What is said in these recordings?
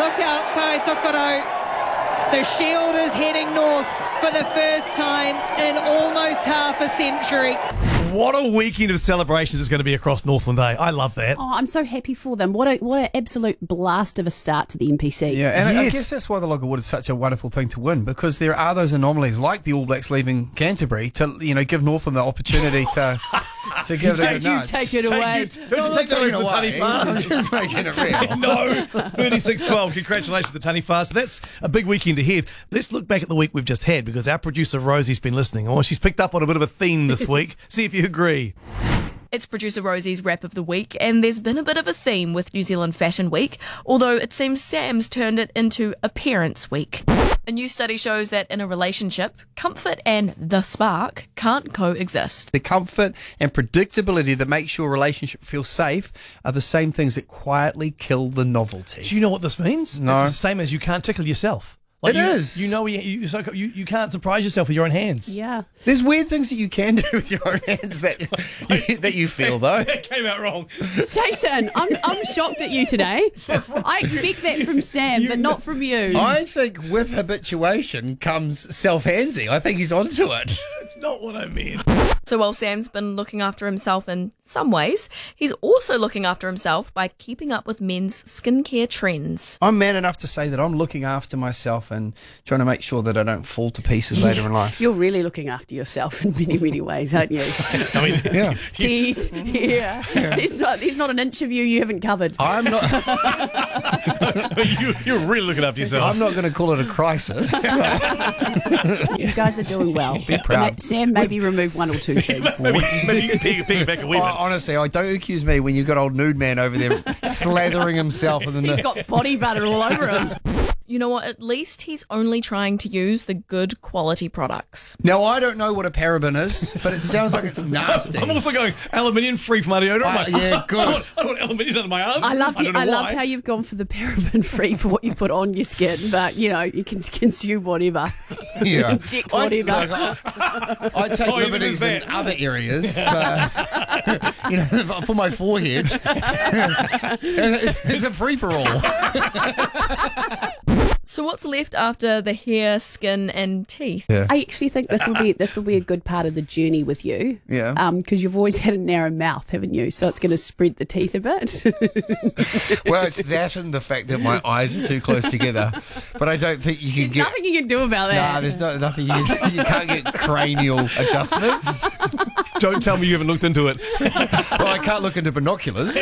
Look out, Tai Tokoro. The Shield is heading north for the first time in almost half a century. What a weekend of celebrations it's going to be across Northland Day. I love that. Oh, I'm so happy for them. What an absolute blast of a start to the NPC. Yeah, and I Yes. guess that's why the Loggerwood is such a wonderful thing to win, because there are those anomalies like the All Blacks leaving Canterbury to, give Northland the opportunity to give it a Don't you nudge. take it away. Don't you take that away from the Tunny I'm Fast? just making it real. No, 36-12. Congratulations to the Tunny Fast. That's a big weekend ahead. Let's look back at the week we've just had, because our producer Rosie's been listening. Oh, she's picked up on a bit of a theme this week. See if you agree. It's producer Rosie's wrap of the week, and there's been a bit of a theme with New Zealand Fashion Week, although it seems Sam's turned it into Appearance Week. A new study shows that in a relationship, comfort and the spark can't coexist. The comfort and predictability that makes your relationship feel safe are the same things that quietly kill the novelty. Do you know what this means? No. It's the same as you can't tickle yourself. It is. You can't surprise yourself with your own hands. Yeah. There's weird things that you can do with your own hands that you feel, though. That came out wrong. Jason, I'm shocked at you today. I expect that from Sam, but not from you. I think with habituation comes self-handsing. I think he's onto it. That's not what I mean. So while Sam's been looking after himself in some ways, he's also looking after himself by keeping up with men's skincare trends. I'm man enough to say that I'm looking after myself and trying to make sure that I don't fall to pieces later in life. You're really looking after yourself in many, many ways, aren't you? I mean, Yeah. Teeth, yeah. There's not an inch of you haven't covered. I'm not. you're really looking after yourself. I'm not going to call it a crisis. You guys are doing well. Be proud. Sam, maybe remove one or two things. maybe you can peg it back a wee bit. Honestly, I don't accuse me when you've got old nude man over there slathering himself in He's the. got body butter all over him. You know what? At least he's only trying to use the good quality products. Now, I don't know what a paraben is, but it sounds like it's nasty. I'm also going aluminium free from my deodorant. I'm like, yeah, good. I don't want aluminium under my arms. I love why. how you've gone for the paraben free for what you put on your skin, but you can consume whatever. Yeah. Inject whatever. I take Oh, even liberties that. in other areas, but for my forehead, it's a free for all. So what's left after the hair, skin and teeth? Yeah. I actually think this will be a good part of the journey with you. Yeah. Because you've always had a narrow mouth, haven't you? So it's going to spread the teeth a bit. Well, it's that and the fact that my eyes are too close together. But I don't think you can There's get. nothing you can do about that. Nah, there's nothing you can't get cranial adjustments. Don't tell me you haven't looked into it. Well, I can't look into binoculars.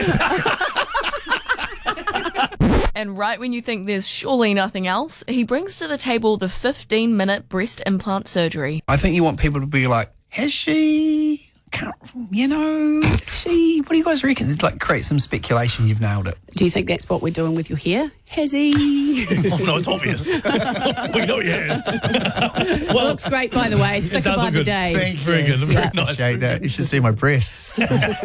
And right when you think there's surely nothing else, he brings to the table the 15-minute breast implant surgery. I think you want people to be like, has she? Can't, she? What do you guys reckon? It's like create some speculation. You've nailed it. Do you think that's what we're doing with your hair? Has he? Oh, no, it's obvious. We know he has. Well, looks great, by the way. Thicker does by look the good. day. Thank you. Very good. Very Yeah. nice. Appreciate that. You should see my breasts.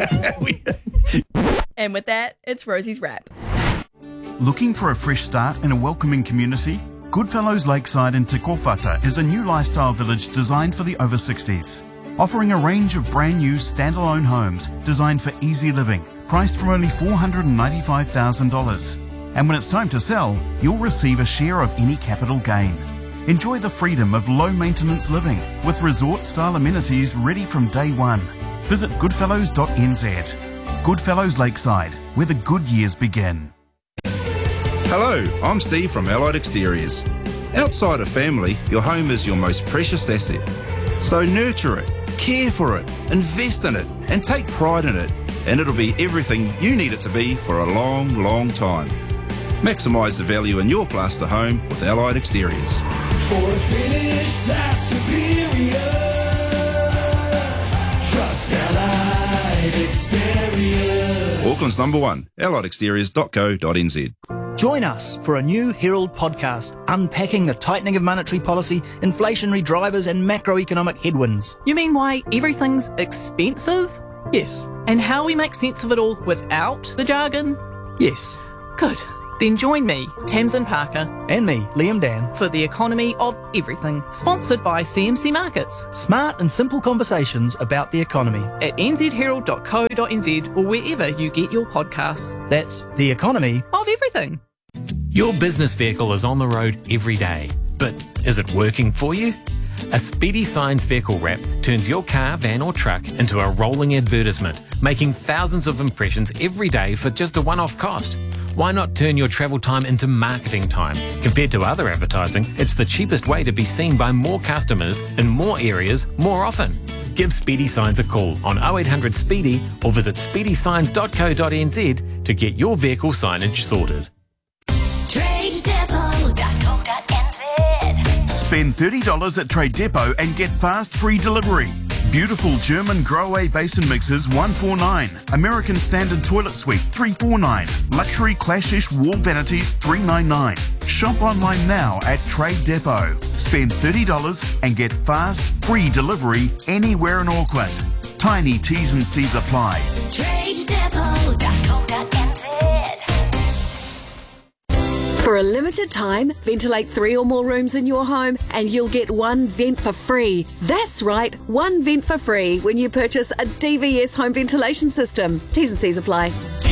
And with that, it's Rosie's wrap. Looking for a fresh start in a welcoming community? Goodfellows Lakeside in Te Kōwhata is a new lifestyle village designed for the over 60s, offering a range of brand new standalone homes designed for easy living, priced from only $495,000. And when it's time to sell, you'll receive a share of any capital gain. Enjoy the freedom of low-maintenance living with resort-style amenities ready from day one. Visit goodfellows.nz. Goodfellows Lakeside, where the good years begin. Hello, I'm Steve from Allied Exteriors. Outside of family, your home is your most precious asset. So nurture it, care for it, invest in it, and take pride in it, and it'll be everything you need it to be for a long, long time. Maximise the value in your plaster home with Allied Exteriors. For a finish that's superior, trust Allied Exteriors. Auckland's #1, alliedexteriors.co.nz. Join us for a new Herald podcast unpacking the tightening of monetary policy, inflationary drivers and macroeconomic headwinds. You mean why everything's expensive? Yes. And how we make sense of it all without the jargon? Yes. Good. Then join me, Tamsin Parker, And me, Liam Dan. for The Economy of Everything, sponsored by CMC Markets Smart and simple conversations about the economy. at nzherald.co.nz or wherever you get your podcasts. That's the economy. Of everything. Your business vehicle is on the road every day, but is it working for you? A Speedy Signs vehicle wrap turns your car, van or truck into a rolling advertisement, making thousands of impressions every day for just a one-off cost. Why not turn your travel time into marketing time? Compared to other advertising, it's the cheapest way to be seen by more customers in more areas more often. Give Speedy Signs a call on 0800 Speedy or visit speedysigns.co.nz to get your vehicle signage sorted. Spend $30 at Trade Depot and get fast free delivery. Beautiful German Grohe basin mixers $149. American Standard Toilet Suite $349. Luxury Clashish wall vanities $399. Shop online now at Trade Depot. Spend $30 and get fast free delivery anywhere in Auckland. Tiny T's and C's apply. TradeDepot.co.nz. For a limited time, ventilate 3 or more rooms in your home and you'll get one vent for free. That's right, one vent for free when you purchase a DVS home ventilation system. T's and C's apply.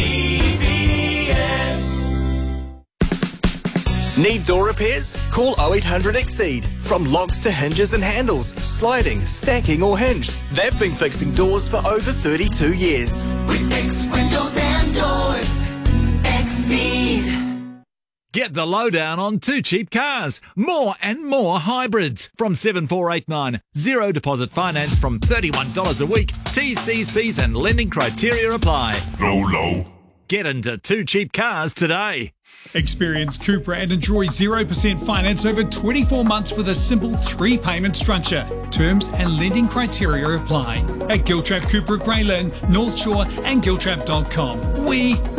Need door repairs? Call 0800 Exceed. From locks to hinges and handles, sliding, stacking or hinged, they've been fixing doors for over 32 years. We fix windows and doors. Exceed. Get the lowdown on Too Cheap Cars. More and more hybrids. From 7489. Zero deposit finance from $31 a week. T's, C's, fees and lending criteria apply. Low. Get into Too Cheap Cars today. Experience Cupra and enjoy 0% finance over 24 months with a simple 3-payment structure. Terms and lending criteria apply. At Giltrap Cupra Grey Lynn, North Shore and Giltrap.com. We